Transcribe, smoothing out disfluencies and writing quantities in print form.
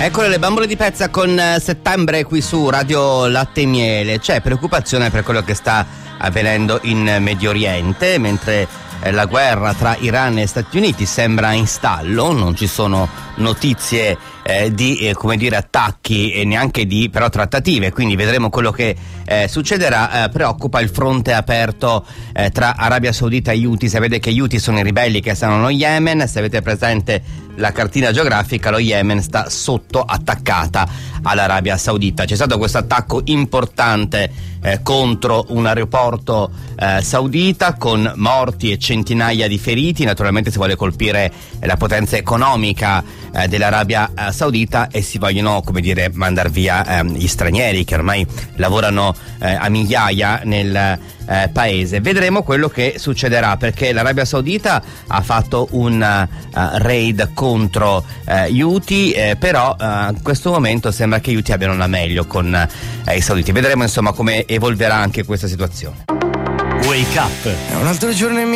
Eccole le bambole di pezza con Settembre qui su Radio Latte e Miele. C'è preoccupazione per quello che sta avvenendo in Medio Oriente, mentre la guerra tra Iran e Stati Uniti sembra in stallo, non ci sono notizie di attacchi e neanche di però trattative, quindi vedremo quello che succederà. Preoccupa il fronte aperto tra Arabia Saudita e Houthi. Sapete che gli Houthi sono i ribelli che stanno nello Yemen. Se avete presente la cartina geografica, lo Yemen sta sotto attaccata all'Arabia Saudita. C'è stato questo attacco importante contro un aeroporto saudita, con morti e centinaia di feriti. Naturalmente si vuole colpire la potenza economica dell'Arabia Saudita e si vogliono, mandar via gli stranieri che ormai lavorano a migliaia nel paese. Vedremo quello che succederà, perché l'Arabia Saudita ha fatto un raid contro gli Houthi, però in questo momento sembra che gli Houthi abbiano la meglio con i sauditi. Vedremo insomma come evolverà anche questa situazione. Wake Up. È un altro giorno in